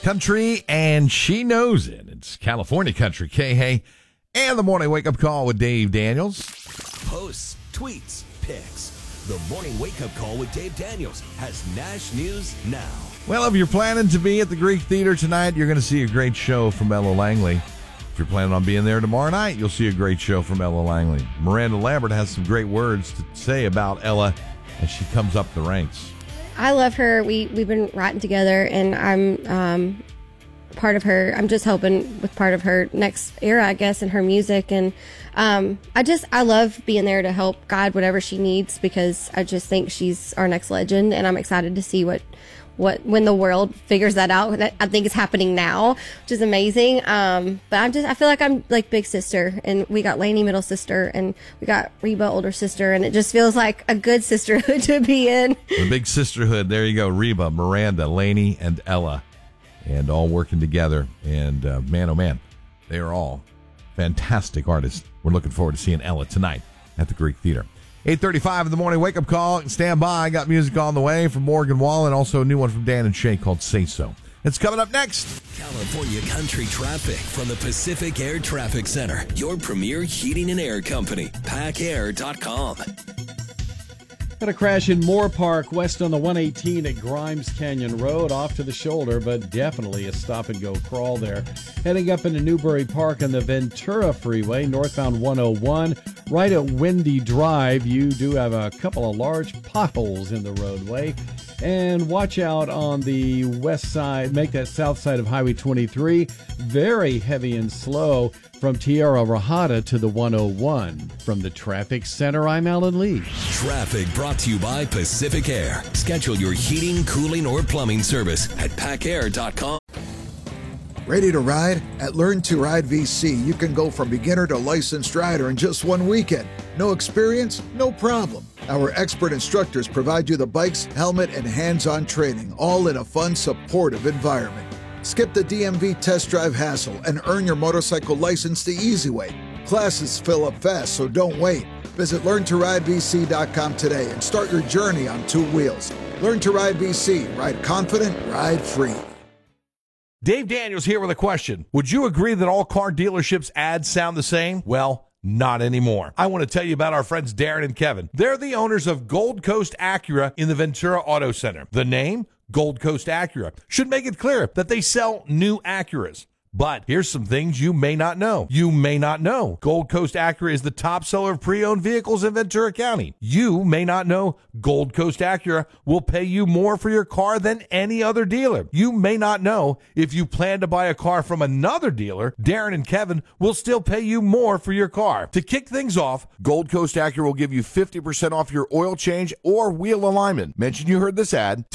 Country, and she knows it. It's California Country, K-Hey, and the Morning Wake-Up Call with Dave Daniels. Posts, tweets, pics. The Morning Wake-Up Call with Dave Daniels has Nash News now. Well, if you're planning to be at the Greek Theater tonight, you're going to see a great show from Ella Langley. If you're planning on being there tomorrow night, you'll see a great show from Ella Langley. Miranda Lambert has some great words to say about Ella as she comes up the ranks. I love her. We've been writing together, and I'm part of her. I'm just helping with part of her next era, I guess, in her music. And I love being there to help guide whatever she needs, because I just think she's our next legend, and I'm excited to see what when the world figures that out. I think it's happening now, which is amazing. But I feel like I'm like big sister, and we got Lainey middle sister, and we got Reba older sister, and it just feels like a good sisterhood to be in. The big sisterhood. There you go. Reba, Miranda, Lainey, and Ella, and all working together. And man, oh man, they are all fantastic artists. We're looking forward to seeing Ella tonight at the Greek Theater. 8:35 in the morning wake-up call. Stand by. Got music on the way from Morgan Wallen. Also a new one from Dan and Shay called Say So. It's coming up next. California Country traffic from the Pacific Air Traffic Center. Your premier heating and air company. PackAir.com. Got a crash in Moore Park, west on the 118 at Grimes Canyon Road, off to the shoulder, but definitely a stop-and-go crawl there. Heading up into Newbury Park on the Ventura Freeway, northbound 101, right at Windy Drive, you do have a couple of large potholes in the roadway. And watch out on the west side, make that south side of Highway 23, very heavy and slow from Tierra Rajada to the 101. From the Traffic Center, I'm Alan Lee. Traffic brought to you by Pacific Air. Schedule your heating, cooling, or plumbing service at PackAir.com. Ready to ride? At Learn to Ride VC, you can go from beginner to licensed rider in just one weekend. No experience? No problem. Our expert instructors provide you the bikes, helmet, and hands-on training, all in a fun, supportive environment. Skip the DMV test drive hassle and earn your motorcycle license the easy way. Classes fill up fast, so don't wait. Visit LearnToRideVC.com today and start your journey on two wheels. Learn to Ride VC. Ride confident, ride free. Dave Daniels here with a question. Would you agree that all car dealerships' ads sound the same? Well, not anymore. I want to tell you about our friends Darren and Kevin. They're the owners of Gold Coast Acura in the Ventura Auto Center. The name, Gold Coast Acura, should make it clear that they sell new Acuras. But here's some things you may not know. You may not know Gold Coast Acura is the top seller of pre-owned vehicles in Ventura County. You may not know Gold Coast Acura will pay you more for your car than any other dealer. You may not know if you plan to buy a car from another dealer, Darren and Kevin will still pay you more for your car. To kick things off, Gold Coast Acura will give you 50% off your oil change or wheel alignment. Mention you heard this ad.